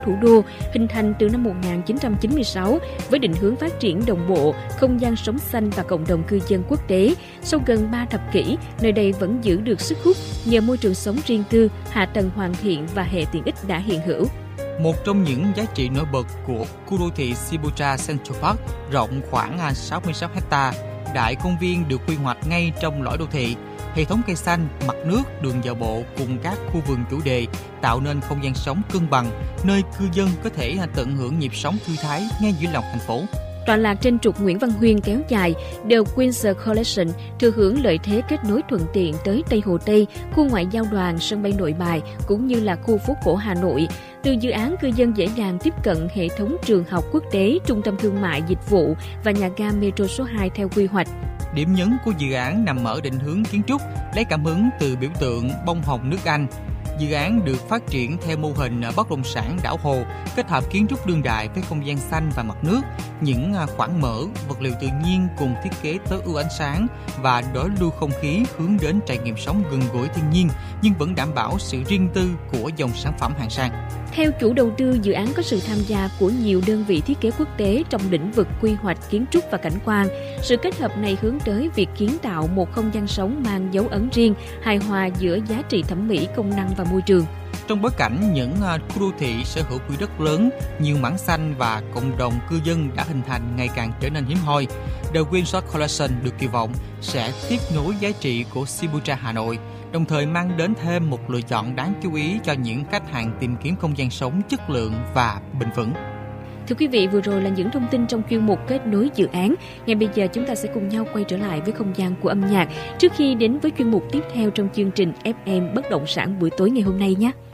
thủ đô, hình thành từ năm 1996 với định hướng phát triển đồng bộ, không gian sống xanh và cộng đồng cư dân quốc tế. Sau gần 3 thập kỷ, nơi đây vẫn giữ được sức hút nhờ môi trường sống riêng tư, hạ tầng hoàn thiện và hệ tiện ích đã hiện hữu. Một trong những giá trị nổi bật của khu đô thị Shibuya Central Park rộng khoảng 66 ha, đại công viên được quy hoạch ngay trong lõi đô thị. Hệ thống cây xanh, mặt nước, đường dạo bộ cùng các khu vườn chủ đề tạo nên không gian sống cân bằng, nơi cư dân có thể tận hưởng nhịp sống thư thái ngay giữa lòng thành phố. Tọa lạc trên trục Nguyễn Văn Huyên kéo dài, The Windsor Collection thừa hưởng lợi thế kết nối thuận tiện tới Tây Hồ Tây, khu ngoại giao đoàn, sân bay Nội Bài cũng như là khu phố cổ Hà Nội. Từ dự án, cư dân dễ dàng tiếp cận hệ thống trường học quốc tế, trung tâm thương mại, dịch vụ và nhà ga Metro số 2 theo quy hoạch. Điểm nhấn của dự án nằm ở định hướng kiến trúc, lấy cảm hứng từ biểu tượng bông hồng nước Anh. Dự án được phát triển theo mô hình bất động sản đảo hồ, kết hợp kiến trúc đương đại với không gian xanh và mặt nước, những khoảng mở, vật liệu tự nhiên cùng thiết kế tối ưu ánh sáng và đối lưu không khí hướng đến trải nghiệm sống gần gũi thiên nhiên nhưng vẫn đảm bảo sự riêng tư của dòng sản phẩm hạng sang. Theo chủ đầu tư, dự án có sự tham gia của nhiều đơn vị thiết kế quốc tế trong lĩnh vực quy hoạch, kiến trúc và cảnh quan. Sự kết hợp này hướng tới việc kiến tạo một không gian sống mang dấu ấn riêng, hài hòa giữa giá trị thẩm mỹ, công năng và môi trường. Trong bối cảnh những khu đô thị sở hữu quỹ đất lớn, nhiều mảng xanh và cộng đồng cư dân đã hình thành ngày càng trở nên hiếm hoi, The Windsor Collection được kỳ vọng sẽ tiếp nối giá trị của Shibuya Hà Nội, đồng thời mang đến thêm một lựa chọn đáng chú ý cho những khách hàng tìm kiếm không gian sống chất lượng và bền vững. Thưa quý vị, vừa rồi là những thông tin trong chuyên mục kết nối dự án. Ngay bây giờ chúng ta sẽ cùng nhau quay trở lại với không gian của âm nhạc trước khi đến với chuyên mục tiếp theo trong chương trình FM Bất động sản buổi tối ngày hôm nay nhé.